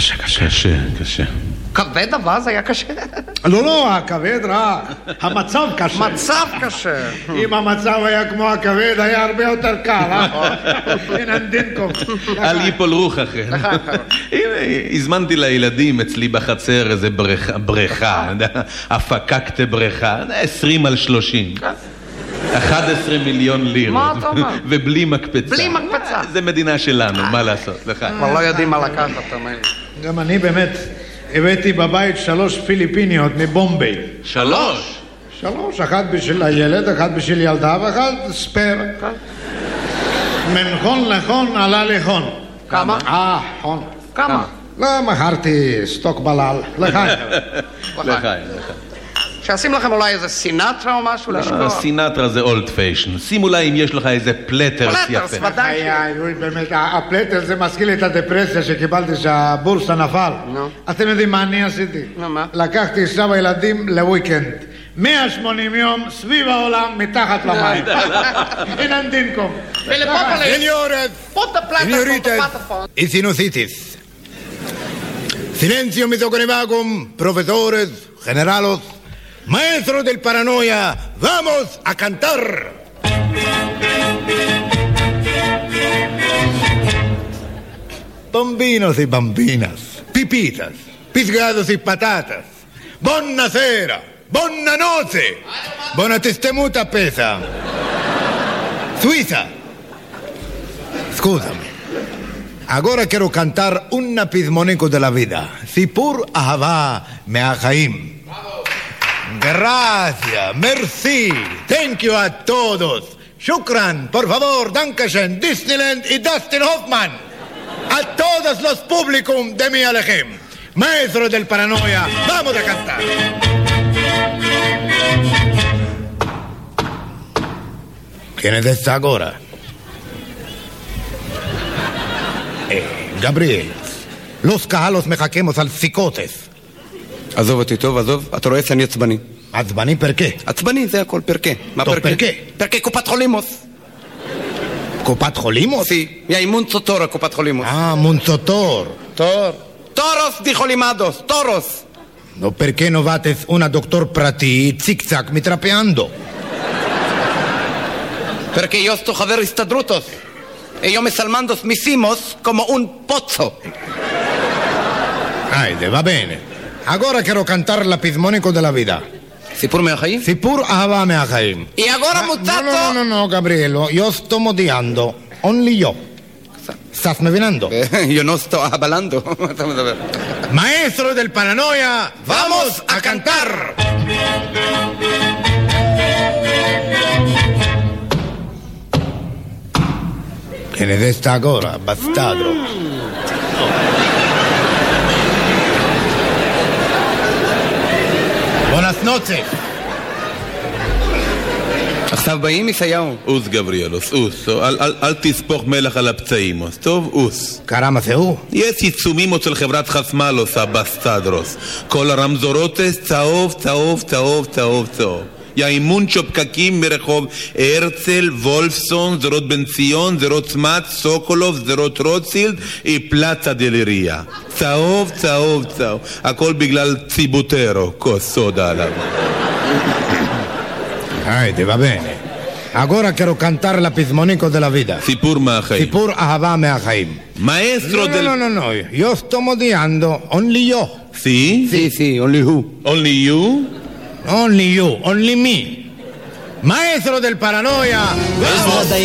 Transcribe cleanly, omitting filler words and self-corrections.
קשה. כבד אבל זה היה קשה. לא, הכבד רע. המצב קשה. מצב קשה. אם המצב היה כמו הכבד, היה הרבה יותר קל, אין דינקום. אל ייפול רוח אחרי. הנה, הזמנתי לילדים אצלי בחצר איזה בריכה, הפקקת בריכה, 20 על 30. 11 מיליון לירות. מה אתה אומר? ובלי מקפצה. בלי מקפצה. זה מדינה שלנו, מה לעשות? כבר לא יודעים מה לקחת, תאמין. גם אני באמת הבאתי בבית 3 פיליפיניות מבומביי. 3? 3, אחת בשביל הילד, אחת בשביל ילדה ואחת ספר. מנחון לחון עלה לחון. כמה? חון. כמה? לא, מכרתי סטוק בלל. לחיים. לחיים. שעשים לכם אולי איזה סינטרה או משהו לשכוח? סינטרה זה אולד פיישן. שימו אולי אם יש לך איזה פלטרס יפה. פלטרס, ודאי. באמת, הפלטר זה מזכיר לי את הדפרסיה שקיבלתי שהבורסה נפל. אתם יודעים מה אני עשיתי? מה? לקחתי אישה וילדים לוויקנד. 180 יום סביב העולם מתחת למים. אין דינקום. Señoritas y sinusitis. Silencio, misogynevagum, profesores, generalos, maestros del paranoia, vamos a cantar. Bambinos y bambinas, pipitas, pisgados y patatas, buonasera, buona noche, buona testemuta pesa, Suiza. Scusami. Ahora quiero cantar un pismonico de la vida. Sipur Ahava Meachaim. Gracias, merci, thank you a todos. Shukran, por favor, Dankeschön, Disneyland y Dustin Hoffman. A todos los públicos de mi Alejem. Maestro del paranoia, vamos a cantar. ¿Quién es esta ahora? גבריאל, los קהלות מחכemos על פסיקותס. עזוב אותי טוב, עזוב, אתה רואה שאני עצבני. עצבני פרקה? עצבני זה הכל, פרקה. מה טוב, פרקה? פרקה קופת חולימוס. קופת חולימוס? Sí, y מונצוטור קופת חולימוס. מונצוטור. Toros, dijo Limados, toros. No, perché no vates una doctor prati zig-zag mitrapeando? Perché io sto חבר הסתדרותוס. Ellos me salmando mis himos como un pozzo. Va bene. Ahora quiero cantar la pismonico della vita. Sipur Meachaim? Sipur Ahava Meachaim. Y ahora muchacho... No, Gabrielo, yo sto modiando. Only yo. ¿Estás me venando? Yo no estoy hablando. Maestro del paranoia, vamos a cantar. ¿Quién es esta ahora, bastardo? Buenas noches. עכשיו באים ישעיהו. אוס גבריאלוס, אוס. אל תספוך מלח על הפצעים, טוב? אוס. קרמה זה הוא? יש עיצומים אצל חברת חסמלוס, הבסטדרוס. כל הרמזורותס צהוב, צהוב, צהוב, צהוב, צהוב. יאימונצ'ו פקקים מרחוב הרצל, וולפסון, זרות בן ציון, זרות צמת, סוקולוב, זרות רוטשילד, פלצה דלריה. צהוב, צהוב, צהוב. הכל בגלל ציבוטרו, כוס סודה עליו. Va bene. Ahora quiero cantar la pismonico della vita. סיפור מהחיים. סיפור אהבה מהחיים. Maestro del... No. Yo sto modiando. Only yo. ¿Sí? Sí, only who. Only you? Only you. Only me. Maestro del paranoia. ¡Vamos!